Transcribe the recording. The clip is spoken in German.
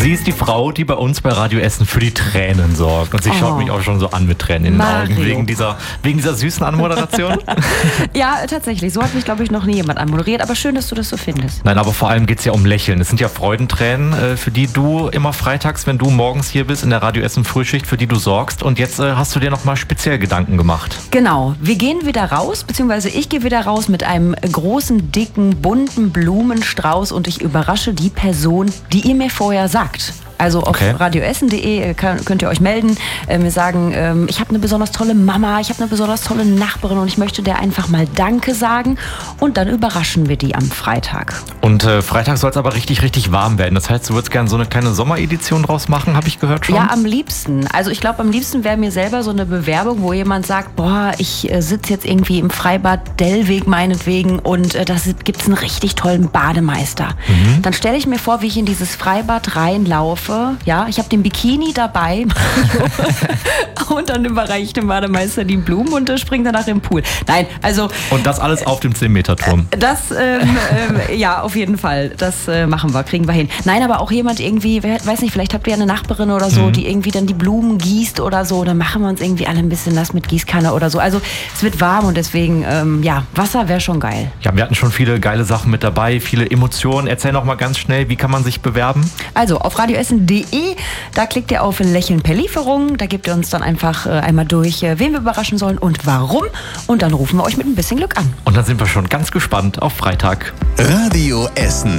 Sie ist die Frau, die bei uns bei Radio Essen für die Tränen sorgt. Und sie schaut mich auch schon so an mit Tränen in den Augen wegen dieser süßen Anmoderation. Ja, tatsächlich. So hat mich, glaube ich, noch nie jemand anmoderiert. Aber schön, dass du das so findest. Nein, aber vor allem geht es ja um Lächeln. Es sind ja Freudentränen, für die du immer freitags, wenn du morgens hier bist in der Radio Essen Frühschicht, für die du sorgst. Und jetzt hast du dir nochmal speziell Gedanken gemacht. Genau. Wir gehen wieder raus, beziehungsweise ich gehe wieder raus mit einem großen, dicken, bunten Blumenstrauß und ich überrasche die Person, die ihr mir vorher sagt. Also auf radioessen.de könnt ihr euch melden, mir sagen, ich habe eine besonders tolle Mama, ich habe eine besonders tolle Nachbarin und ich möchte der einfach mal Danke sagen und dann überraschen wir die am Freitag. Und Freitag soll es aber richtig, richtig warm werden. Das heißt, du würdest gerne so eine kleine Sommeredition draus machen, habe ich gehört schon? Ja, am liebsten. Also ich glaube, am liebsten wäre mir selber so eine Bewerbung, wo jemand sagt, boah, ich sitze jetzt irgendwie im Freibad Dellweg meinetwegen und da gibt es einen richtig tollen Bademeister. Dann stelle ich mir vor, wie ich in dieses Freibad reinlaufe. Ja, ich habe den Bikini dabei und dann überreiche ich dem Bademeister die Blumen und springe danach im Pool. Nein, also... Und das alles auf dem 10-Meter-Turm? Das, ja, auf jeden Fall. Das machen wir, kriegen wir hin. Nein, aber auch jemand irgendwie, weiß nicht, vielleicht habt ihr eine Nachbarin oder so, die irgendwie dann die Blumen gießt oder so. Dann machen wir uns irgendwie alle ein bisschen nass mit Gießkanne oder so. Also es wird warm und deswegen, ja, Wasser wäre schon geil. Ja, wir hatten schon viele geile Sachen mit dabei, viele Emotionen. Erzähl noch mal ganz schnell, wie kann man sich bewerben? Also auf radioessen.de, da klickt ihr auf Lächeln per Lieferung, da gebt ihr uns dann einfach einmal durch, wen wir überraschen sollen und warum und dann rufen wir euch mit ein bisschen Glück an. Und dann sind wir schon ganz gespannt auf Freitag. Radio Essen.